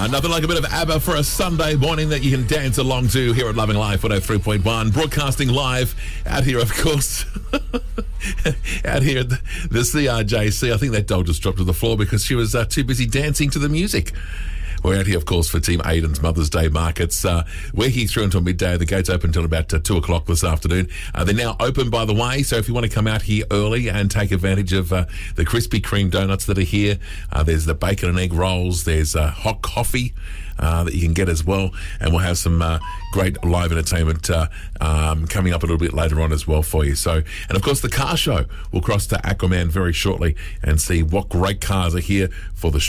Nothing like a bit of ABBA for a Sunday morning that you can dance along to here at Loving Life 103.1. Broadcasting live out here, of course, out here at the CRJC. I think that doll just dropped to the floor because she was too busy dancing to the music. We're out here, of course, for Team Aiden's Mother's Day markets. We're here through until midday. The gates open until about 2 o'clock this afternoon. They're now open, by the way, so if you want to come out here early and take advantage of the Krispy Kreme donuts that are here, there's the bacon and egg rolls, there's hot coffee that you can get as well, and we'll have some great live entertainment coming up a little bit later on as well for you. So, and of course, the car show will cross to Aquaman very shortly and see what great cars are here for the